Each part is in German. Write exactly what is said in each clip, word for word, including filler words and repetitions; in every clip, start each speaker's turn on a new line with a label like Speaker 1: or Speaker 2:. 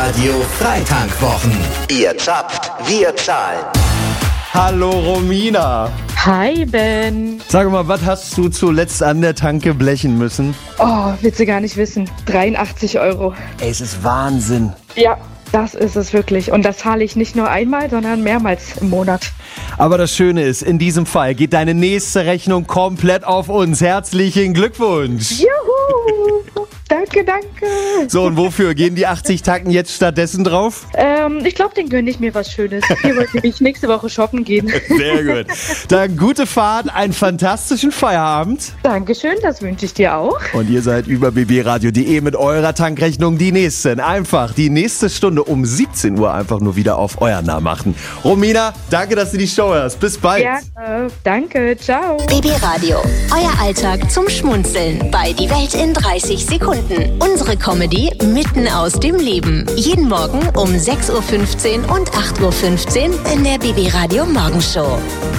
Speaker 1: Radio Freitankwwochen. Ihr zapft, wir zahlen.
Speaker 2: Hallo Romina.
Speaker 3: Hi Ben.
Speaker 2: Sag mal, was hast du zuletzt an der Tanke blechen müssen?
Speaker 3: Oh, willst du gar nicht wissen. dreiundachtzig Euro.
Speaker 2: Ey, es ist Wahnsinn.
Speaker 3: Ja, das ist es wirklich. Und das zahle ich nicht nur einmal, sondern mehrmals im Monat.
Speaker 2: Aber das Schöne ist, in diesem Fall geht deine nächste Rechnung komplett auf uns. Herzlichen Glückwunsch.
Speaker 3: Juhu. Danke, danke.
Speaker 2: So, und wofür gehen die achtzig Tacken jetzt stattdessen drauf?
Speaker 3: Ähm, ich glaube, den gönne ich mir was Schönes. Hier wollte ich nächste Woche shoppen gehen.
Speaker 2: Sehr gut. Dann gute Fahrt, einen fantastischen Feierabend.
Speaker 3: Dankeschön, das wünsche ich dir auch.
Speaker 2: Und ihr seid über b b radio punkt d e mit eurer Tankrechnung die Nächsten. Einfach die nächste Stunde um siebzehn Uhr einfach nur wieder auf euren Namen achten. Romina, danke, dass du die Show hörst. Bis bald.
Speaker 3: Ja, äh, danke. Ciao.
Speaker 4: B B Radio. Euer Alltag zum Schmunzeln bei Die Welt in dreißig Sekunden. Unsere Comedy mitten aus dem Leben. Jeden Morgen um sechs Uhr fünfzehn und acht Uhr fünfzehn in der B B Radio Morgenshow.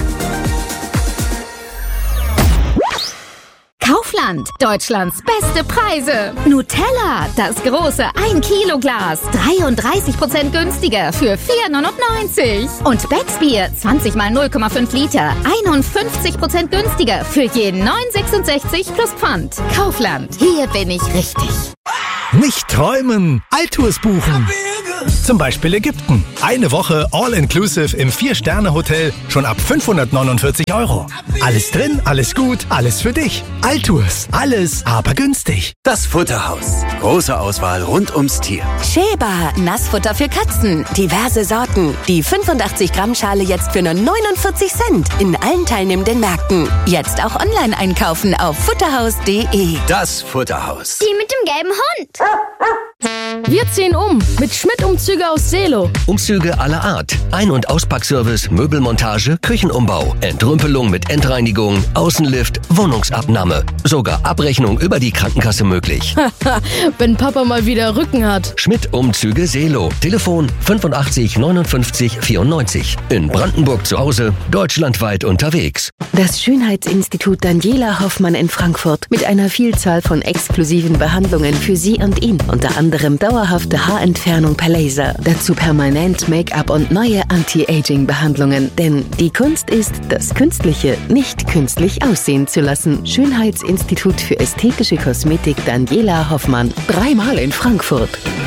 Speaker 5: Kaufland, Deutschlands beste Preise. Nutella, das große ein Kilo Glas, dreiunddreißig Prozent günstiger für vier neunundneunzig. Und Becksbier, zwanzig mal null Komma fünf Liter, einundfünfzig Prozent günstiger für je neun sechsundsechzig plus Pfand. Kaufland, hier bin ich richtig.
Speaker 6: Nicht träumen, Alltours buchen. Zum Beispiel Ägypten. Eine Woche All-Inclusive im Vier-Sterne-Hotel schon ab fünfhundertneunundvierzig Euro. Alles drin, alles gut, alles für dich. Alltours, alles, aber günstig.
Speaker 1: Das Futterhaus. Große Auswahl rund ums Tier.
Speaker 4: Sheba, Nassfutter für Katzen. Diverse Sorten. Die fünfundachtzig Gramm Schale jetzt für nur neunundvierzig Cent. In allen teilnehmenden Märkten. Jetzt auch online einkaufen auf futterhaus punkt de.
Speaker 1: Das Futterhaus.
Speaker 7: Die mit dem gelben Hund.
Speaker 8: Wir ziehen um mit Schmidt-Umzüge aus Seelow.
Speaker 9: Umzüge aller Art. Ein- und Auspackservice, Möbelmontage, Küchenumbau, Entrümpelung mit Endreinigung, Außenlift, Wohnungsabnahme. Sogar Abrechnung über die Krankenkasse möglich.
Speaker 8: Wenn Papa mal wieder Rücken hat.
Speaker 9: Schmidt-Umzüge Seelow. Telefon fünfundachtzig neunundfünfzig vierundneunzig. In Brandenburg zu Hause, deutschlandweit unterwegs.
Speaker 10: Das Schönheitsinstitut Daniela Hoffmann in Frankfurt mit einer Vielzahl von exklusiven Behandlungen für Sie und ihn. Unter anderem dauerhafte Haarentfernung per Laser, dazu permanent Make-up und neue Anti-Aging-Behandlungen. Denn die Kunst ist, das Künstliche nicht künstlich aussehen zu lassen. Schönheitsinstitut für ästhetische Kosmetik Daniela Hoffmann. Dreimal in Frankfurt.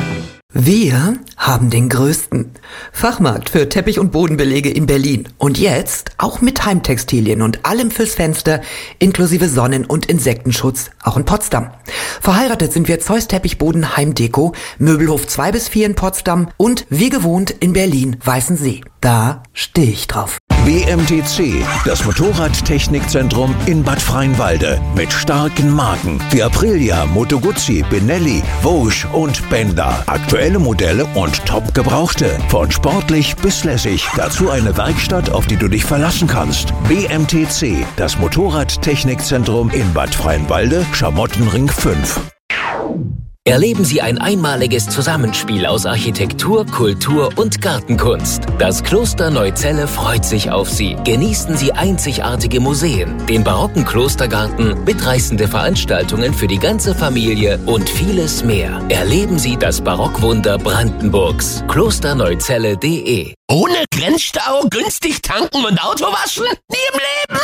Speaker 11: Wir haben den größten Fachmarkt für Teppich- und Bodenbelege in Berlin. Und jetzt auch mit Heimtextilien und allem fürs Fenster, inklusive Sonnen- und Insektenschutz, auch in Potsdam. Verheiratet sind wir Zeus Teppichboden Heimdeko, Möbelhof zwei bis vier in Potsdam und wie gewohnt in Berlin Weißensee. Da stehe ich drauf.
Speaker 12: B M T C, das Motorradtechnikzentrum in Bad Freienwalde. Mit starken Marken wie Aprilia, Moto Guzzi, Benelli, Vosges und Bender. Aktuelle Modelle und top gebrauchte. Von sportlich bis lässig. Dazu eine Werkstatt, auf die du dich verlassen kannst. B M T C, das Motorradtechnikzentrum in Bad Freienwalde, Schamottenring fünf.
Speaker 13: Erleben Sie ein einmaliges Zusammenspiel aus Architektur, Kultur und Gartenkunst. Das Kloster Neuzelle freut sich auf Sie. Genießen Sie einzigartige Museen, den barocken Klostergarten, mitreißende Veranstaltungen für die ganze Familie und vieles mehr. Erleben Sie das Barockwunder Brandenburgs. klosterneuzelle punkt de.
Speaker 14: Ohne Grenzstau, günstig tanken und Auto waschen? Nie im Leben!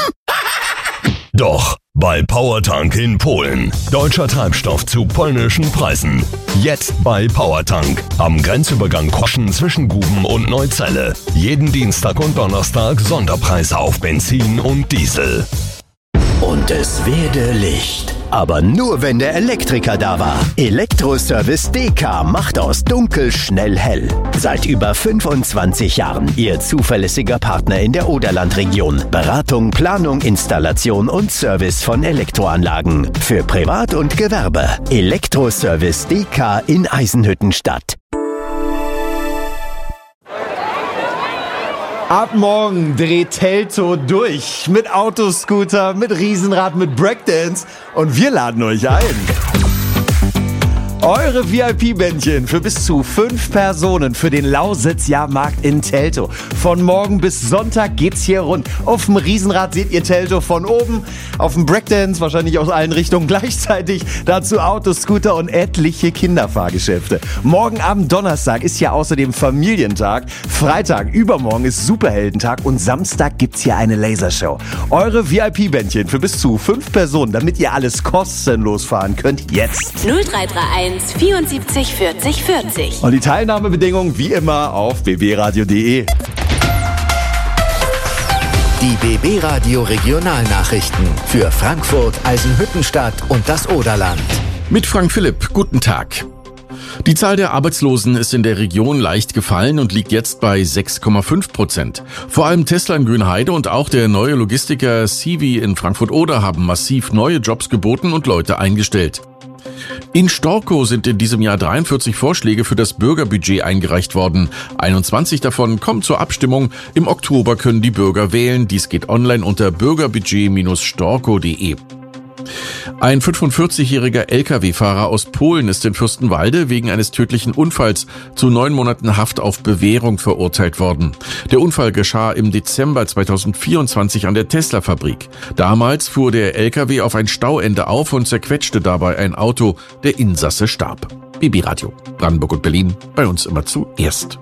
Speaker 15: Doch, bei Powertank in Polen. Deutscher Treibstoff zu polnischen Preisen. Jetzt bei Powertank. Am Grenzübergang Koschen zwischen Guben und Neuzelle. Jeden Dienstag und Donnerstag Sonderpreise auf Benzin und Diesel.
Speaker 1: Und es werde Licht. Aber nur, wenn der Elektriker da war. Elektroservice D K macht aus dunkel schnell hell. Seit über fünfundzwanzig Jahren Ihr zuverlässiger Partner in der Oderlandregion. Beratung, Planung, Installation und Service von Elektroanlagen. Für Privat und Gewerbe. Elektroservice D K in Eisenhüttenstadt.
Speaker 2: Ab morgen dreht Teltow durch. Mit Autoscooter, mit Riesenrad, mit Breakdance. Und wir laden euch ein. Eure V I P-Bändchen für bis zu fünf Personen für den Lausitz-Jahrmarkt in Teltow. Von morgen bis Sonntag geht's hier rund. Auf dem Riesenrad seht ihr Teltow von oben, auf dem Breakdance wahrscheinlich aus allen Richtungen gleichzeitig. Dazu Autos, Scooter und etliche Kinderfahrgeschäfte. Morgen am Donnerstag ist hier außerdem Familientag. Freitag, übermorgen ist Superheldentag und Samstag gibt's hier eine Lasershow. Eure V I P-Bändchen für bis zu fünf Personen, damit ihr alles kostenlos fahren könnt, jetzt.
Speaker 4: null drei drei eins vierundsiebzig vierzig vierzig.
Speaker 2: Und die Teilnahmebedingungen wie immer auf b b radio punkt d e.
Speaker 1: Die B B Radio Regionalnachrichten für Frankfurt, Eisenhüttenstadt und das Oderland.
Speaker 7: Mit Frank Philipp, guten Tag. Die Zahl der Arbeitslosen ist in der Region leicht gefallen und liegt jetzt bei sechs Komma fünf Prozent. Vor allem Tesla in Grünheide und auch der neue Logistiker C V in Frankfurt-Oder haben massiv neue Jobs geboten und Leute eingestellt. In Storkow sind in diesem Jahr dreiundvierzig Vorschläge für das Bürgerbudget eingereicht worden. einundzwanzig davon kommen zur Abstimmung. Im Oktober können die Bürger wählen. Dies geht online unter bürgerbudget Bindestrich storkow punkt de. Ein fünfundvierzigjähriger L K W-Fahrer aus Polen ist in Fürstenwalde wegen eines tödlichen Unfalls zu neun Monaten Haft auf Bewährung verurteilt worden. Der Unfall geschah im Dezember zweitausendvierundzwanzig an der Tesla-Fabrik. Damals fuhr der L K W auf ein Stauende auf und zerquetschte dabei ein Auto. Der Insasse starb. B B Radio, Brandenburg und Berlin, bei uns immer zuerst.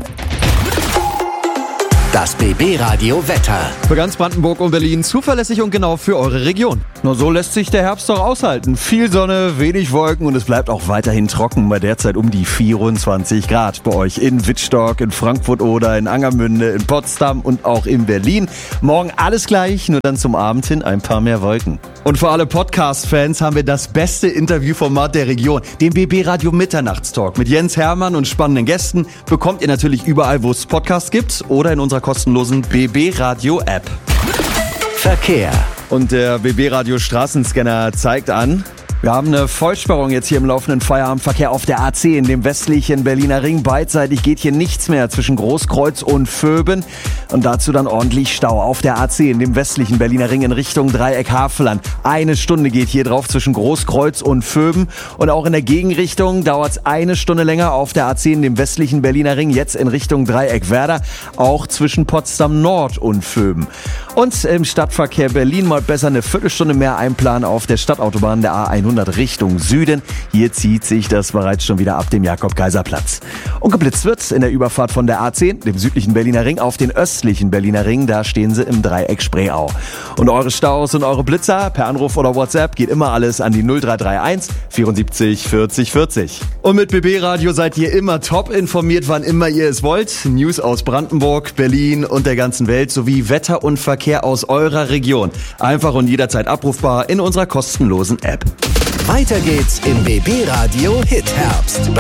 Speaker 1: Das B B Radio Wetter.
Speaker 2: Für ganz Brandenburg und Berlin zuverlässig und genau für eure Region. Nur so lässt sich der Herbst doch aushalten. Viel Sonne, wenig Wolken und es bleibt auch weiterhin trocken. Bei derzeit um die vierundzwanzig Grad. Bei euch in Wittstock, in Frankfurt-Oder, in Angermünde, in Potsdam und auch in Berlin. Morgen alles gleich, nur dann zum Abend hin ein paar mehr Wolken. Und für alle Podcast-Fans haben wir das beste Interviewformat der Region. Den B B Radio Mitternachtstalk mit Jens Hermann und spannenden Gästen bekommt ihr natürlich überall, wo es Podcasts gibt oder in unserer kostenlosen B B Radio App.
Speaker 1: Verkehr.
Speaker 2: Und der B B Radio Straßenscanner zeigt an, wir haben eine Vollsperrung jetzt hier im laufenden Feierabendverkehr auf der A zehn, dem westlichen Berliner Ring. Beidseitig geht hier nichts mehr zwischen Großkreuz und Vöben. Und dazu dann ordentlich Stau auf der A zehn, dem westlichen Berliner Ring in Richtung Dreieck Havelland. Eine Stunde geht hier drauf zwischen Großkreuz und Vöben. Und auch in der Gegenrichtung dauert es eine Stunde länger auf der A zehn, dem westlichen Berliner Ring, jetzt in Richtung Dreieck Werder. Auch zwischen Potsdam Nord und Vöben. Und im Stadtverkehr Berlin mal besser eine Viertelstunde mehr einplanen auf der Stadtautobahn der A hundert Richtung Süden. Hier zieht sich das bereits schon wieder ab dem Jakob-Kaiser-Platz. Und geblitzt wird's in der Überfahrt von der A zehn, dem südlichen Berliner Ring, auf den östlichen Berliner Ring. Da stehen sie im Dreieck Spreeau. Und eure Staus und eure Blitzer per Anruf oder WhatsApp geht immer alles an die null drei drei eins vierundsiebzig vierzig vierzig. Und mit B B Radio seid ihr immer top informiert, wann immer ihr es wollt. News aus Brandenburg, Berlin und der ganzen Welt sowie Wetter und Verkehr aus eurer Region. Einfach und jederzeit abrufbar in unserer kostenlosen App.
Speaker 1: Weiter geht's im B B Radio Hit Herbst.